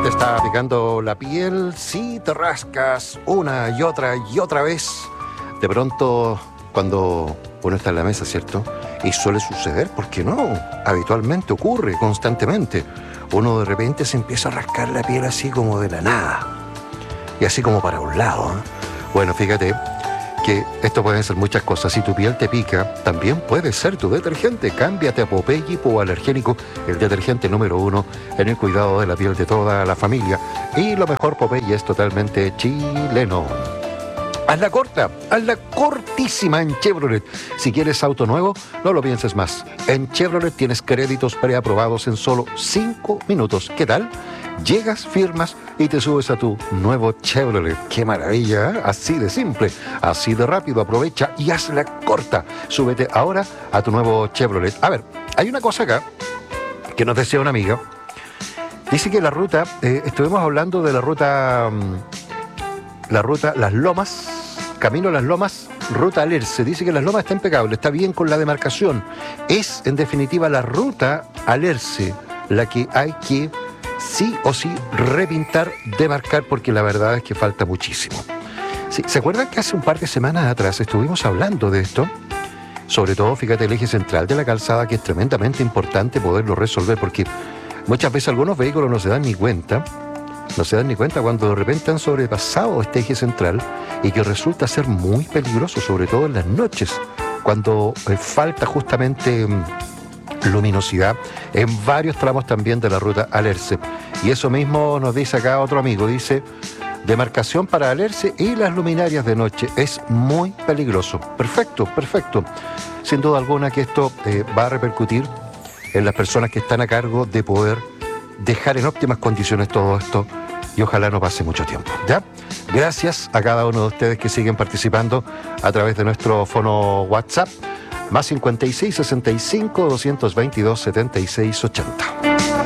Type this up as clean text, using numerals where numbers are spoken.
te está picando la piel, si te rascas una y otra vez, de pronto cuando uno está en la mesa, ¿cierto? Y suele suceder, ¿por qué no? Habitualmente ocurre, constantemente. Uno de repente se empieza a rascar la piel así como de la nada. Y así como para un lado, ¿eh? Bueno, fíjate que esto pueden ser muchas cosas. Si tu piel te pica, también puede ser tu detergente. Cámbiate a Popeye Hipoalergénico, el detergente número 1 en el cuidado de la piel de toda la familia. Y lo mejor, Popeye es totalmente chileno. Hazla corta, hazla cortísima en Chevrolet. Si quieres auto nuevo, no lo pienses más. En Chevrolet tienes créditos preaprobados en solo 5 minutos. ¿Qué tal? Llegas, firmas y te subes a tu nuevo Chevrolet. ¡Qué maravilla! ¿Eh? Así de simple, así de rápido. Aprovecha y hazla corta. Súbete ahora a tu nuevo Chevrolet. A ver, hay una cosa acá que nos decía una amiga. Dice que la ruta, estuvimos hablando de la ruta Las Lomas, camino a Las Lomas, ruta Alerce. Dice que Las Lomas está impecable, está bien con la demarcación. Es, en definitiva, la ruta Alerce la que hay que sí o sí repintar, demarcar, porque la verdad es que falta muchísimo. Sí, ¿se acuerdan que hace un par de semanas atrás estuvimos hablando de esto? Sobre todo, fíjate, el eje central de la calzada, que es tremendamente importante poderlo resolver, porque muchas veces algunos vehículos no se dan ni cuenta cuando de repente han sobrepasado este eje central y que resulta ser muy peligroso, sobre todo en las noches, cuando falta justamente luminosidad en varios tramos también de la ruta Alerce. Y eso mismo nos dice acá otro amigo, dice: demarcación para Alerce y las luminarias de noche, es muy peligroso. Perfecto, perfecto. Sin duda alguna que esto va a repercutir en las personas que están a cargo de poder dejar en óptimas condiciones todo esto, y ojalá no pase mucho tiempo, ¿ya? Gracias a cada uno de ustedes que siguen participando a través de nuestro fono WhatsApp, +56 65 222 76 80.